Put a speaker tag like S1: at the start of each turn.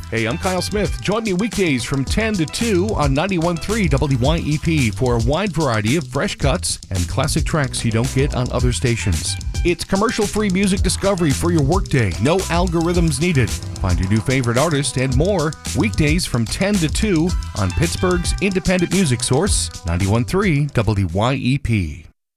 S1: Hey, I'm Kyle Smith. Join me weekdays from 10 to 2 on 91.3 WYEP for a wide variety of fresh cuts and classic tracks you don't get on other stations. It's commercial-free music discovery for your workday. No algorithms needed. Find your new favorite artist and more weekdays from 10 to 2 on Pittsburgh's independent music source, 91.3 WYEP.